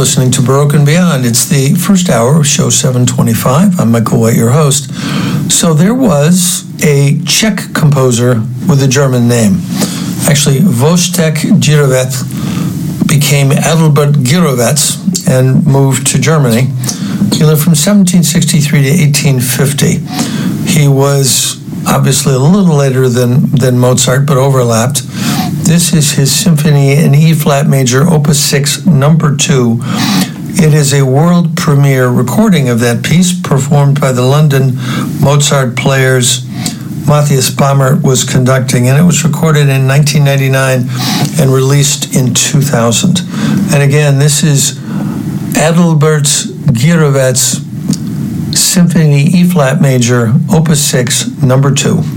listening to Baroque and Beyond. It's the first hour of show 725. I'm Michael White, your host. So there was a Czech composer with a German name. Actually, Wojtek Jirovec became Adalbert Jirovec and moved to Germany. He lived from 1763 to 1850. He was obviously a little later than Mozart, but overlapped. This is his symphony in E-flat major, Opus 6, number 2. It is a world premiere recording of that piece performed by the London Mozart Players. Matthias Baumert was conducting, and it was recorded in 1999 and released in 2000. And again, this is Adalbert Jirovec Symphony E-flat major, Opus 6, number 2.